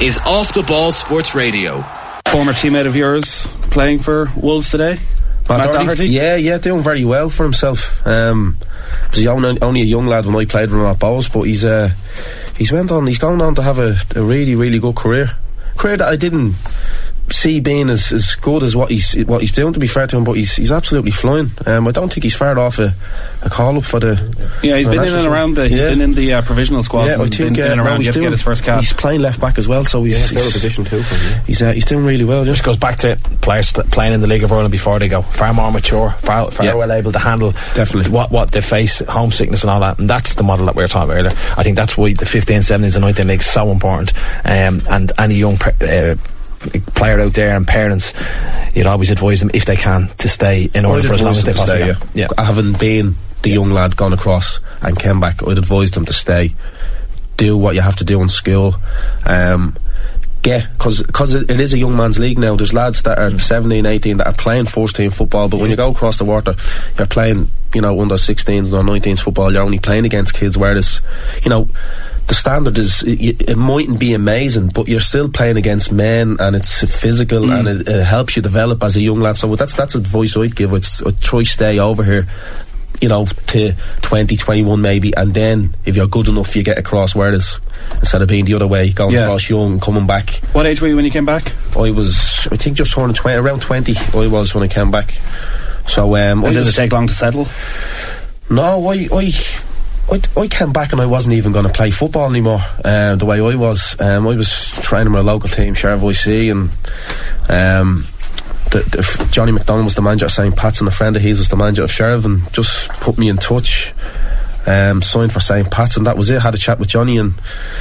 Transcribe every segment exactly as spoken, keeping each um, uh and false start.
is Off the Ball Sports Radio. Former teammate of yours playing for Wolves today, Matt, Matt Doherty? Doherty? Yeah, yeah, doing very well for himself. Um, he was only, only a young lad when I played for him at Bowes, but he's uh, he's went on. He's going on to have a, a really, really good career. Career that I didn't see being as, as good as what he's what he's doing, to be fair to him, but he's he's absolutely flying. Um, I don't think he's far off a, a call up for the. Yeah, he's been in and around the. He's yeah. been in the uh, provisional squad. Yeah, I think been, uh, been in around. No, He's, get his first cap. He's playing left back as well, so he's yeah, he's position too. For him, yeah. He's uh, he's doing really well. Just goes back to players st- playing in the League of Ireland before they go. Far more mature, far, far yeah. well able to handle definitely what what they face, homesickness and all that. And that's the model that we were talking about earlier. I think that's why the fifteen, seventeen, and nineteen league is so important. Um, and any young. Uh, player out there and parents, you'd always advise them, if they can, to stay in order for as long as they possibly can. Yeah. Yeah. Having been the young lad gone across and came back, I'd advise them to stay, do what you have to do in school, um, get, because because it, it is a young man's league now. There's lads that are mm. seventeen, eighteen that are playing first team football, but when you go across the water, you're playing, you know, under sixteens or nineteens football. You're only playing against kids, whereas, you know, the standard is, it, it mightn't be amazing, but you're still playing against men, and it's physical mm. and it, it helps you develop as a young lad. So that's that's advice I'd give. I'd, I'd try stay over here, you know, to twenty, twenty-one maybe, and then if you're good enough you get across, whereas instead of being the other way, going yeah. across young, coming back. What age were you when you came back? I was, I think just turning twenty, around twenty I was when I came back. So um, and did it take long to settle? No, I I I, I came back and I wasn't even going to play football anymore, uh, the way I was. Um, I was training with a local team, Sheriff I C, and um, the, the, Johnny McDonald was the manager of Saint Pat's, and a friend of his was the manager of Sheriff, and just put me in touch. Um, signed for Saint Pat's, and that was it. Had a chat with Johnny, and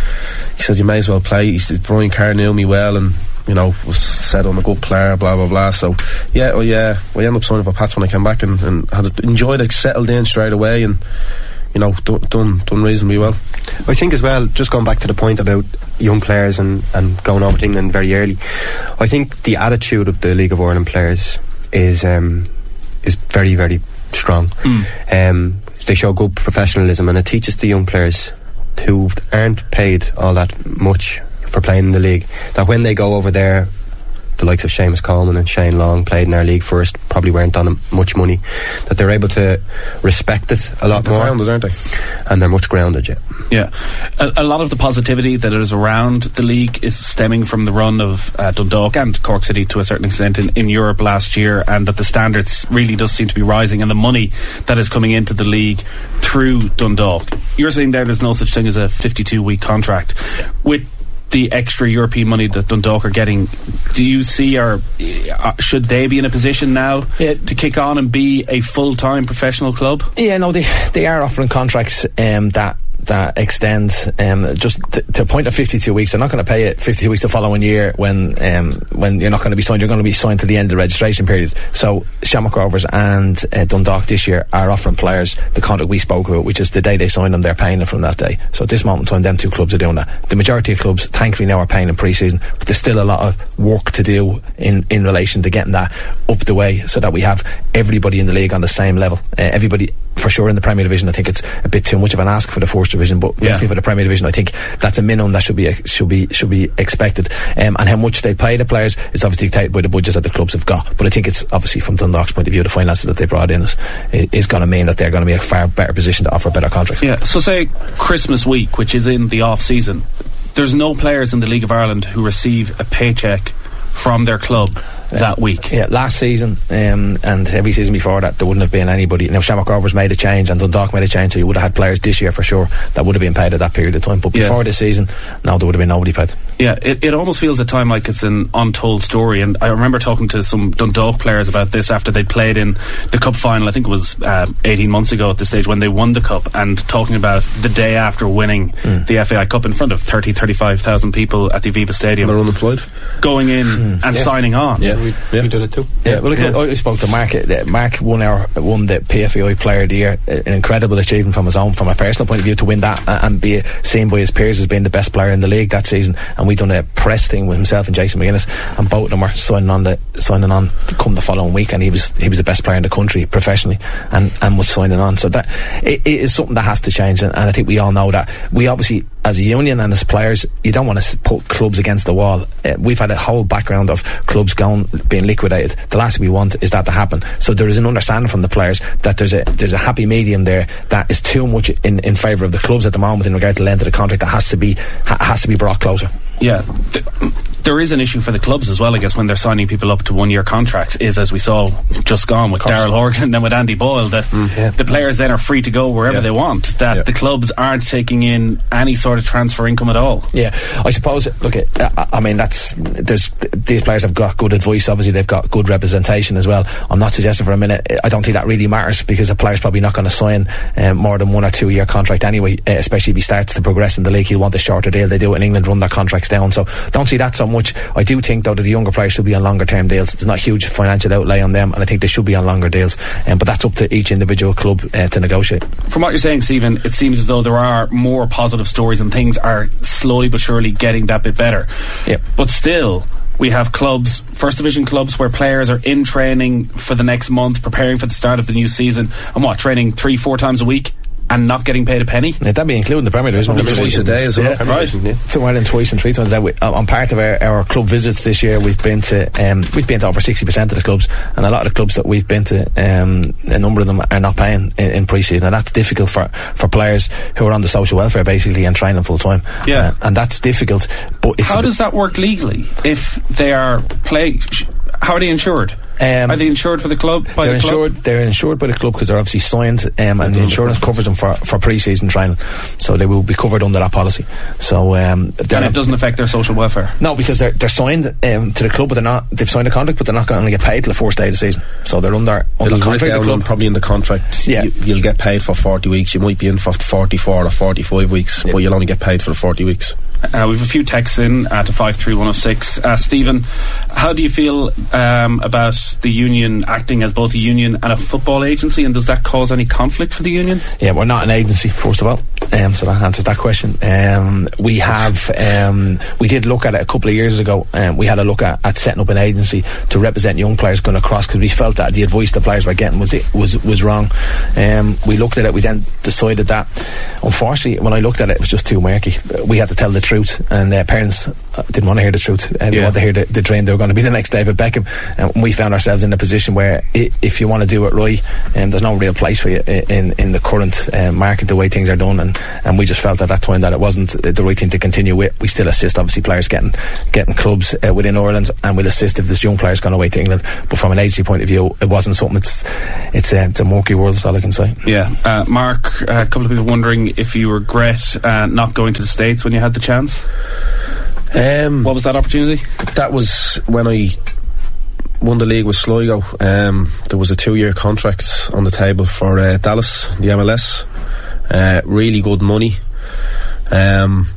he said, you may as well play. He said, Brian Carr knew me well, and you know, was said I'm a good player, blah blah blah. So yeah, I, uh, I ended up signing for Pats when I came back, and, and had enjoyed it, settled in straight away, and you know, done, done done reasonably well. I think as well, just going back to the point about young players and, and going over to England very early, I think the attitude of the League of Ireland players is um, is very very strong. Mm. Um, they show good professionalism, and it teaches the young players who aren't paid all that much for playing in the league, that when they go over there, the likes of Seamus Coleman and Shane Long played in our league first, probably weren't on much money, that they're able to respect it a lot they're more. Grounded, aren't they? And they're much grounded, yeah. Yeah. A, a lot of the positivity that is around the league is stemming from the run of uh, Dundalk and Cork City to a certain extent in, in Europe last year, and that the standards really does seem to be rising, and the money that is coming into the league through Dundalk. You're saying there there's no such thing as a fifty-two week contract. With the extra European money that Dundalk are getting, do you see, or uh, should they be in a position now yeah. to kick on and be a full-time professional club? Yeah, no, they they are offering contracts um, that that extends um, just t- to a point of fifty-two weeks. They're not going to pay it fifty-two weeks the following year when um, when you're not going to be signed. You're going to be signed to the end of the registration period. So Shamrock Rovers and uh, Dundalk this year are offering players the contract we spoke about, which is the day they sign them, they're paying them from that day. So at this moment in time, them two clubs are doing that. The majority of clubs, thankfully, now are paying in pre-season, but there's still a lot of work to do in, in relation to getting that up the way, so that we have everybody in the league on the same level. Uh, everybody, for sure, in the Premier Division. I think it's a bit too much of an ask for the First Division, but yeah. definitely for the Premier Division, I think that's a minimum that should be should be should be expected. Um, and how much they pay the players is obviously dictated by the budgets that the clubs have got. But I think it's obviously from Dundalk's point of view, the finances that they brought in is, is going to mean that they're going to be in a far better position to offer better contracts. Yeah. So say Christmas week, which is in the off season, there's no players in the League of Ireland who receive a paycheck from their club that week. Yeah, last season um, and every season before that, there wouldn't have been anybody. Now Shamrock Rovers made a change and Dundalk made a change, so you would have had players this year for sure that would have been paid at that period of time. But before yeah. this season, no, there would have been nobody paid. Yeah, it, it almost feels at time like it's an untold story. And I remember talking to some Dundalk players about this after they'd played in the cup final. I think it was uh, eighteen months ago at this stage when they won the cup, and talking about the day after winning mm. the F A I Cup in front of thirty, thirty-five thousand people at the Aviva Stadium. They're unemployed. Going in mm. and yeah. signing on. Yeah, we, yeah. we did it too. Yeah, well, look, yeah. I spoke to Mark. Mark won our won the P F A I Player of the Year. An incredible achievement from his own, from a personal point of view, to win that and be seen by his peers as being the best player in the league that season. And we done a press thing with himself and Jason McGuinness, and both of them were signing on the signing on to come the following week. And he was he was the best player in the country professionally, and and was signing on. So that it, it is something that has to change, and, and I think we all know that. We obviously, as a union and as players, you don't want to put clubs against the wall. Uh, we've had a whole background of clubs going being liquidated. The last thing we want is that to happen. So there is an understanding from the players that there's a there's a happy medium there that is too much in, in favour of the clubs at the moment in regard to the length of the contract that has to be ha- has to be brought closer. Yeah, th- there is an issue for the clubs as well, I guess, when they're signing people up to one-year contracts, is, as we saw just gone with Daryl Horgan and then with Andy Boyle, that mm, yeah. the players then are free to go wherever yeah. they want, that yeah. the clubs aren't taking in any sort of transfer income at all. Yeah, I suppose, look, I, I mean, that's, there's, these players have got good advice, obviously they've got good representation as well. I'm not suggesting for a minute, I don't think that really matters, because a player's probably not going to sign um, more than one or two year contract anyway, uh, especially if he starts to progress in the league. He'll want a shorter deal. They do it in England, run their contracts down, so don't see that so much. I do think though that the younger players should be on longer term deals. There's not a huge financial outlay on them, and I think they should be on longer deals, um, but that's up to each individual club uh, to negotiate. From what you're saying, Stephen, it seems as though there are more positive stories and things are slowly but surely getting that bit better. Yep. But still, we have clubs, first division clubs, where players are in training for the next month, preparing for the start of the new season, and what, training three, four times a week and not getting paid a penny? Yeah, that'd be including the Premier Division. Twice a day as well. Yeah, right. Yeah. Somewhere in twice and three times a day. On part of our, our club visits this year, we've been to um, we've been to over sixty percent of the clubs, and a lot of the clubs that we've been to, um, a number of them are not paying in, in pre-season, and that's difficult for, for players who are on the social welfare basically and training full time. Yeah, uh, and that's difficult. But it's how does that work legally if they are play? How are they insured? Um, are they insured for the club? By they're the club? insured. They're insured by the club because they're obviously signed, um, and the insurance covers them for, for pre-season training, so they will be covered under that policy. So, um, and it doesn't affect their social welfare. No, because they're they're signed um, to the club, but they're not. They've signed a contract, but they're not going to get paid till the first day of the season. So they're under under It'll contract. Down the club. Probably in the contract, yeah. you, you'll get paid for forty weeks. You might be in for forty-four or forty-five weeks, yeah. but you'll only get paid for the forty weeks. Uh, we've a few texts in uh, to five three one oh six. Uh, Stephen, how do you feel um, about the union acting as both a union and a football agency, and does that cause any conflict for the union? Yeah, we're not an agency, first of all, um, so that answers that question. Um, we have um, we did look at it a couple of years ago, and um, we had a look at, at setting up an agency to represent young players going across, because we felt that the advice the players were getting was it was was wrong. Um, we looked at it, we then decided that, unfortunately, when I looked at it, it was just too murky. We had to tell the truth, and uh, parents uh, didn't want to hear the truth. Uh, they yeah. wanted to hear the, the dream they were going to be the next David Beckham, and we found ourselves in a position where I, if you want to do it right, um, there's no real place for you in in the current uh, market, the way things are done, and, and we just felt at that time that it wasn't the right thing to continue with. We still assist obviously players getting getting clubs uh, within Ireland, and we'll assist if this young player's gone away to England, but from an agency point of view, it wasn't something. It's it's, uh, it's a murky world, that's all I can say. Yeah. uh, Mark, uh, a couple of people wondering if you regret uh, not going to the States when you had the chance. Um, what was that opportunity? That was when I won the league with Sligo. Um, there was a two-year contract on the table for uh, Dallas, the M L S. Uh, really good money. Um,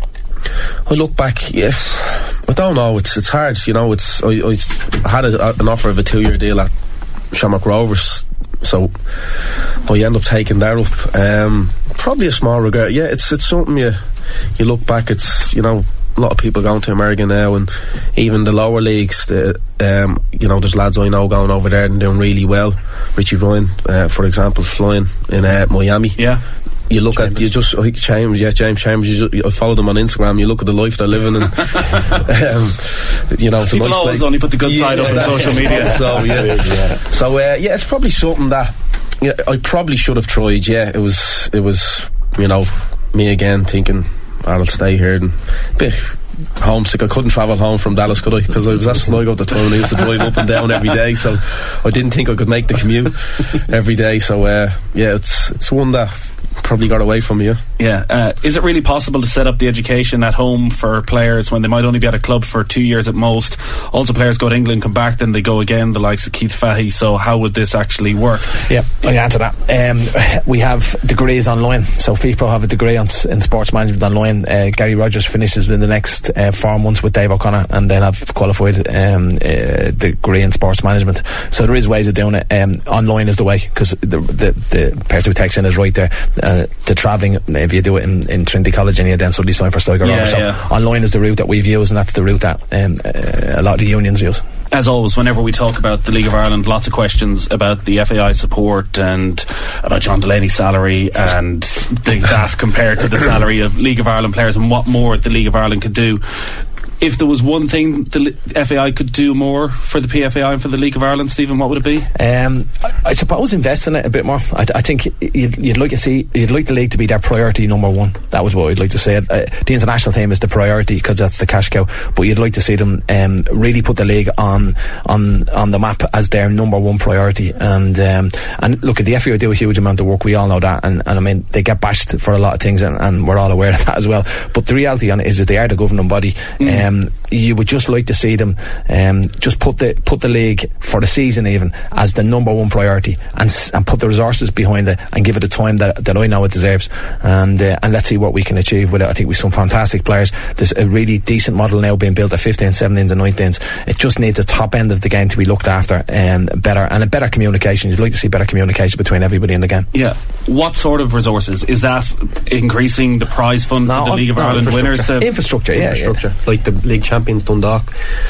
I look back, yeah, I don't know. It's it's hard, you know. It's I, I had a, an offer of a two-year deal at Shamrock Rovers, so I end up taking that up. Um, probably a small regret. Yeah, it's it's something you you look back. It's, you know, a lot of people going to America now, and even the lower leagues. The, um, you know, there's lads I know going over there and doing really well. Richie Ryan, uh, for example, flying in uh, Miami. Yeah. You look Chambers. at you just I think Chambers, yeah, James Chambers. You just, I follow them on Instagram. You look at the life they're living, and um, you know, it's people a nice always place. only put the good yeah, side up on social media. So yeah, yeah. so uh, yeah, it's probably something that yeah, I probably should have tried. Yeah, it was it was you know me again thinking I'll stay here and bit homesick. I couldn't travel home from Dallas, could I? Because I was at Sligo at the time and I used to drive up and down every day, so I didn't think I could make the commute every day. So uh, yeah, it's it's one that probably got away from you. Yeah. Uh, is it really possible to set up the education at home for players when they might only be at a club for two years at most? Also, players go to England, come back, then they go again, the likes of Keith Fahey. So how would this actually work? Yeah, I can answer that. Um, we have degrees online. So FIFPro have a degree on, in sports management online. Uh, Gary Rogers finishes in the next uh, four months with Dave O'Connor, and then I've qualified um, uh, degree in sports management. So there is ways of doing it. Um, online is the way, because the, the, the person who takes in is right there. Uh, uh, the travelling, if you do it in, in Trinity College and you then suddenly sign for Sligo yeah, Rovers. So yeah. online is the route that we've used, and that's the route that um, uh, a lot of the unions use. As always, whenever we talk about the League of Ireland, lots of questions about the F A I support and about John Delaney's salary and the, that compared to the salary of League of Ireland players and what more the League of Ireland could do. If there was one thing the F A I could do more for the P F A I and for the League of Ireland, Stephen, what would it be? Um, I, I suppose invest in it a bit more. I, I think you'd, you'd like to see, you'd like the league to be their priority number one. That was what I'd like to say. Uh, the international team is the priority because that's the cash cow. But you'd like to see them um, really put the league on on on the map as their number one priority. And um, and look, the F A I do a huge amount of work. We all know that. And, and I mean, they get bashed for a lot of things, and, and we're all aware of that as well. But the reality on it is that they are the governing body. Mm. Um, Um, you would just like to see them um, just put the put the league for the season even as the number one priority, and and put the resources behind it and give it the time that that I know it deserves, and uh, and let's see what we can achieve with it. I think we've some fantastic players. There's a really decent model now being built at fifteens, seventeens and nineteens. It just needs the top end of the game to be looked after and um, better, and a better communication. You'd like to see better communication between everybody in the game. Yeah. What sort of resources? Is that increasing the prize fund no, for the League of no, Ireland winners? To infrastructure, yeah, infrastructure, yeah. like the league champions Dundalk.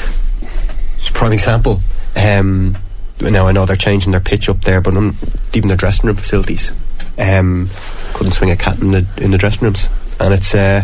It's a prime example. Um, now I know they're changing their pitch up there, but um, even their dressing room facilities, um, couldn't swing a cat in the in the dressing rooms, and it's uh,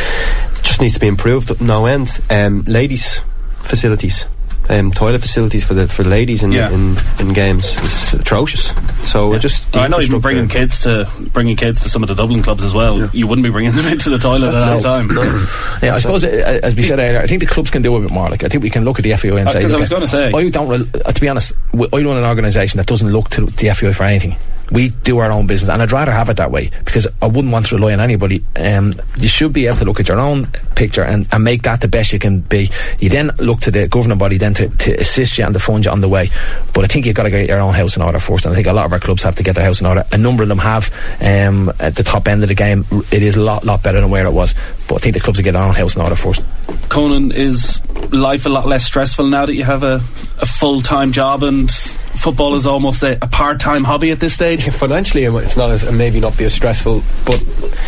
it just needs to be improved up no end. Um, ladies' facilities. Um, toilet facilities for the for the ladies in yeah. in, in games is atrocious. So yeah. just I know even bringing kids to bringing kids to some of the Dublin clubs as well. Yeah. You wouldn't be bringing them into the toilet at that time. Yeah, I suppose uh, as we said earlier, I think the clubs can do a bit more. Like I think we can look at the F A I and uh, say, I was going to say, I don't. Re- uh, to be honest, I run an organisation that doesn't look to the F A I for anything. We do our own business, and I'd rather have it that way because I wouldn't want to rely on anybody. Um, you should be able to look at your own picture and, and make that the best you can be. You then look to the governing body then to, to assist you and to fund you on the way. But I think you've got to get your own house in order first, and I think a lot of our clubs have to get their house in order. A number of them have. Um, at the top end of the game, it is a lot, lot better than where it was. But I think the clubs will get their own house in order first. Conan, is life a lot less stressful now that you have a, a full-time job and football is almost a, a part-time hobby at this stage? Financially, it's not as, maybe not be as stressful, but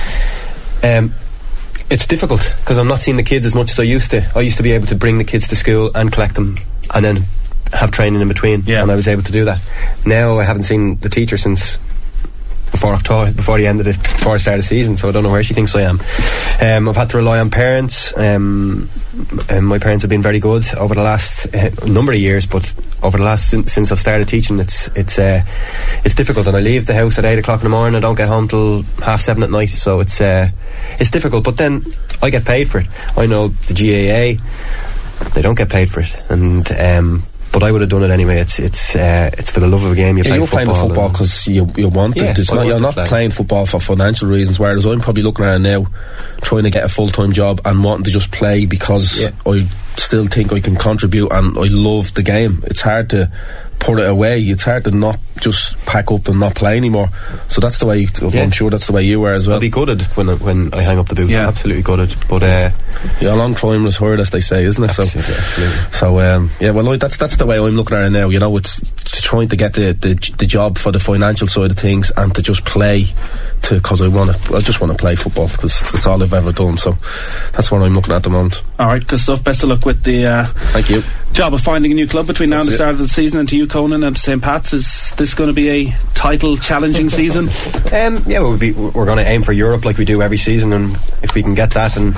um, it's difficult because I'm not seeing the kids as much as I used to. I used to be able to bring the kids to school and collect them, and then have training in between, yeah. and I was able to do that. Now I haven't seen the teacher since before October, before the end of the before the start of the season, so I don't know where she thinks I am. Um, I've had to rely on parents. Um, and my parents have been very good over the last uh, number of years, but over the last since, since I've started teaching, it's it's uh, it's difficult. And I leave the house at eight o'clock in the morning. I don't get home till half seven at night, so it's uh, it's difficult. But then I get paid for it. I know the G A A, they don't get paid for it, and um, but I would have done it anyway. It's it's uh, it's for the love of the game. You yeah, play you're football playing the football because you you want yeah, it. It's not, you're not play. playing football for financial reasons. Whereas I'm probably looking at it now, trying to get a full time job and wanting to just play because yeah. I still think I can contribute and I love the game. It's hard to put it away. It's hard to not just pack up and not play anymore. So that's the way. Yeah. I'm sure that's the way you were as well. I'll be gutted when I, when I hang up the boots. Yeah. Absolutely gutted. But uh, yeah, a long time was heard, as they say, isn't it? Absolutely, so, absolutely. so um, yeah. Well, I, that's that's the way I'm looking at it now. You know, it's, it's trying to get the, the the job for the financial side of things and to just play. To because I want to. I just want to play football because that's all I've ever done. So that's what I'm looking at at the moment. All right, good stuff. Best of luck with the. Uh, Thank you. Job of finding a new club between now That's and the it. start of the season, and to you, Conan, and to Saint Pat's. Is this going to be a title challenging season? Um, yeah, we'll be, we're going to aim for Europe like we do every season, and if we can get that and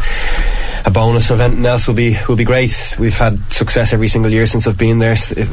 a bonus of anything else will be will be great. We've had success every single year since I've been there.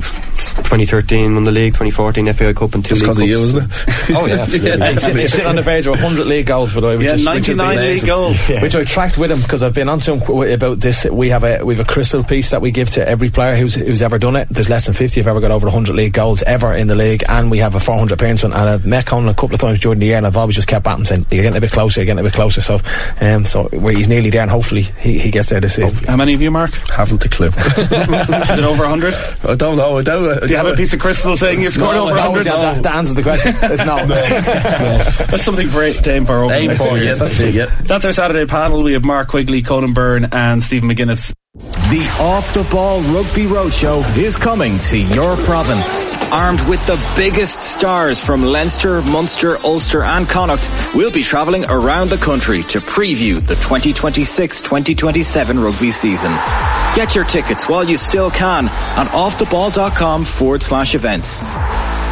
twenty thirteen won the league, twenty fourteen F A I Cup, and two Just league cups. Of you, isn't it? Oh yeah, absolutely. Yeah, you're sitting, sitting on the verge of one hundred league goals, by the way. Which yeah, is, ninety-nine which league goals, yeah. Which I tracked with him because I've been on to him about this. We have a we have a crystal piece that we give to every player who's who's ever done it. There's less than fifty who've ever got over one hundred league goals ever in the league, and we have a four hundred appearance one. And I've met Conan a couple of times during the year, and I've always just kept at him saying, "You're getting a bit closer, you're getting a bit closer." So, um, so where he's nearly there, and hopefully he, he gets there this season. How many of you, Mark? Haven't a clue. Is it over one hundred? I don't know. I don't. Do you have a piece of crystal saying you've scored no, over one hundred? No, that, that answers the question. It's not. no. no. That's something for to aim for. Over aim for, yeah, that's it. Yeah. That's our Saturday panel. We have Mark Quigley, Conan Byrne, and Stephen McGuinness. The Off the Ball Rugby Roadshow is coming to your province. Armed with the biggest stars from Leinster, Munster, Ulster and Connacht, we'll be travelling around the country to preview the twenty twenty-six twenty twenty-seven rugby season. Get your tickets while you still can on offtheball.com forward slash events.